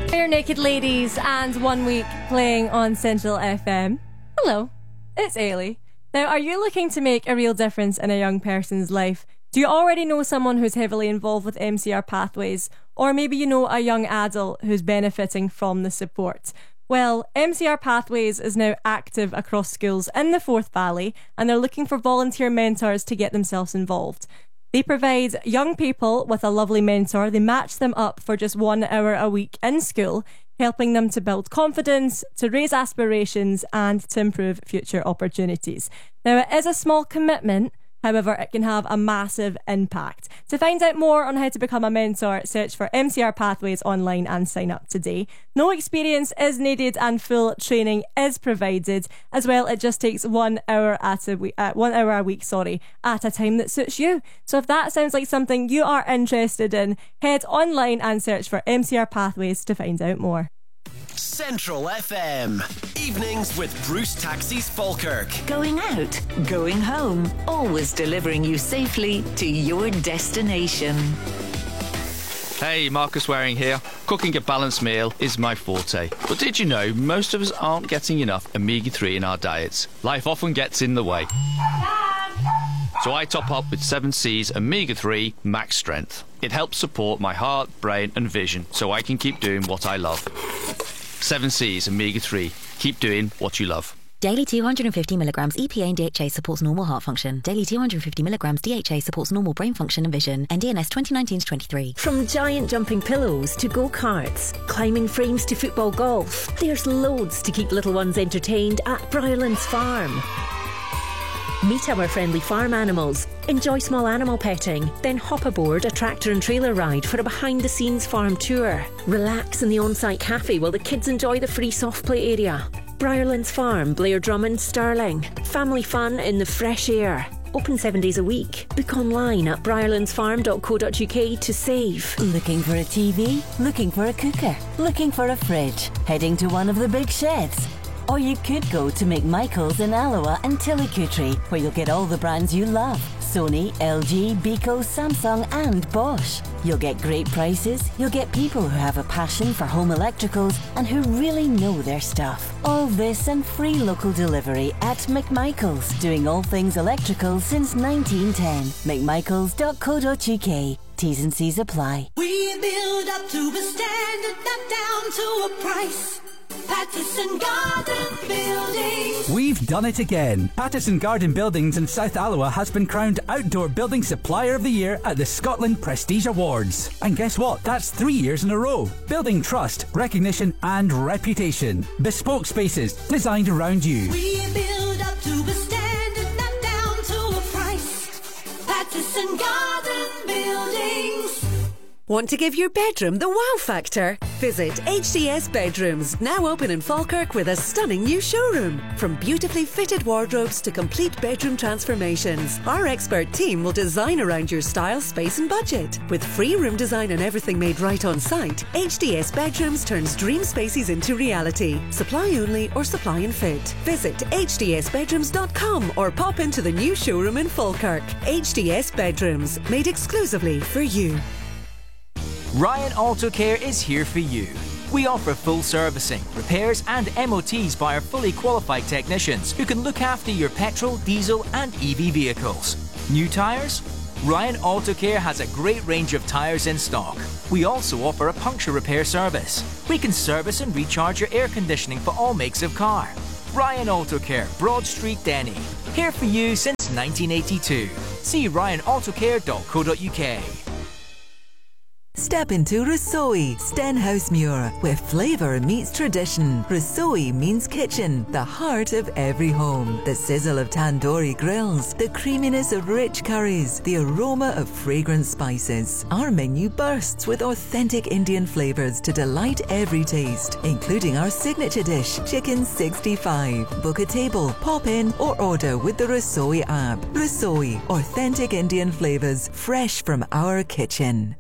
Bare Naked Ladies and 1 Week playing on Central FM. Hello, it's Ailey. Now, are you looking to make a real difference in a young person's life? Do you already know someone who's heavily involved with MCR Pathways? Or maybe you know a young adult who's benefiting from the support? Well, MCR Pathways is now active across schools in the Forth Valley, and they're looking for volunteer mentors to get themselves involved. They provide young people with a lovely mentor. They match them up for just 1 hour a week in school, helping them to build confidence, to raise aspirations, and to improve future opportunities. Now, it is a small commitment. However, it can have a massive impact. To find out more on how to become a mentor, search for MCR Pathways online and sign up today. No experience is needed and full training is provided. As well, it just takes 1 hour a week, at a time that suits you. So if that sounds like something you are interested in, head online and search for MCR Pathways to find out more. Central FM. Evenings with Bruce Taxis Falkirk. Going out, going home, always delivering you safely to your destination. Hey, Marcus Waring here. Cooking a balanced meal is my forte. But did you know most of us aren't getting enough omega-3 in our diets? Life often gets in the way. So I top up with 7C's Omega-3 Max Strength. It helps support my heart, brain and vision so I can keep doing what I love. 7C's Omega-3. Keep doing what you love. Daily 250mg EPA and DHA supports normal heart function. Daily 250mg DHA supports normal brain function and vision. NDNS 2019-23. From giant jumping pillows to go-karts, climbing frames to football golf, there's loads to keep little ones entertained at Briarlands Farm. Meet our friendly farm animals, enjoy small animal petting, then hop aboard a tractor and trailer ride for a behind-the-scenes farm tour. Relax in the on-site cafe while the kids enjoy the free soft play area. Briarlands Farm, Blair Drummond, Stirling. Family fun in the fresh air. Open 7 days a week. Book online at briarlandsfarm.co.uk to save. Looking for a TV? Looking for a cooker? Looking for a fridge? Heading to one of the big sheds? Or you could go to McMichael's in Alloa and Tillicoultry, where you'll get all the brands you love. Sony, LG, Beko, Samsung and Bosch. You'll get great prices, you'll get people who have a passion for home electricals and who really know their stuff. All this and free local delivery at McMichael's, doing all things electrical since 1910. McMichaels.co.uk. T's and C's apply. We build up to a standard, not down to a price. Patterson Garden Buildings. We've done it again. Patterson Garden Buildings in South Alloa has been crowned Outdoor Building Supplier of the Year at the Scotland Prestige Awards. And guess what? That's 3 years in a row. Building trust, recognition and reputation. Bespoke spaces designed around you. We build up to a standard, not down to a price. Patterson Garden Buildings. Want to give your bedroom the wow factor? Visit HDS Bedrooms, now open in Falkirk with a stunning new showroom. From beautifully fitted wardrobes to complete bedroom transformations, our expert team will design around your style, space and budget. With free room design and everything made right on site, HDS Bedrooms turns dream spaces into reality. Supply only or supply and fit. Visit hdsbedrooms.com or pop into the new showroom in Falkirk. HDS Bedrooms, made exclusively for you. Ryan Auto Care is here for you. We offer full servicing, repairs and MOTs by our fully qualified technicians who can look after your petrol, diesel and EV vehicles. New tyres? Ryan Auto Care has a great range of tyres in stock. We also offer a puncture repair service. We can service and recharge your air conditioning for all makes of car. Ryan Auto Care, Broad Street, Denny. Here for you since 1982. See ryanAutoCare.co.uk. Step into Rasoi, Stenhousemuir, where flavour meets tradition. Rasoi means kitchen, the heart of every home. The sizzle of tandoori grills, the creaminess of rich curries, the aroma of fragrant spices. Our menu bursts with authentic Indian flavours to delight every taste, including our signature dish, Chicken 65. Book a table, pop in or order with the Rasoi app. Rasoi, authentic Indian flavours, fresh from our kitchen.